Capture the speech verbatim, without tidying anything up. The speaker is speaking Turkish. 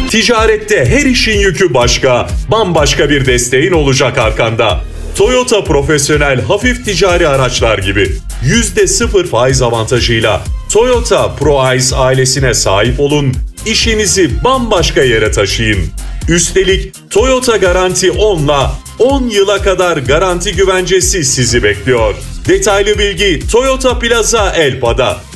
Ticarette her işin yükü başka, bambaşka bir desteğin olacak arkanda. Toyota Profesyonel hafif ticari araçlar gibi yüzde sıfır faiz avantajıyla Toyota ProAce ailesine sahip olun, işinizi bambaşka yere taşıyın. Üstelik Toyota Garanti on'la on yıla kadar garanti güvencesi sizi bekliyor. Detaylı bilgi Toyota Plaza Elpa'da.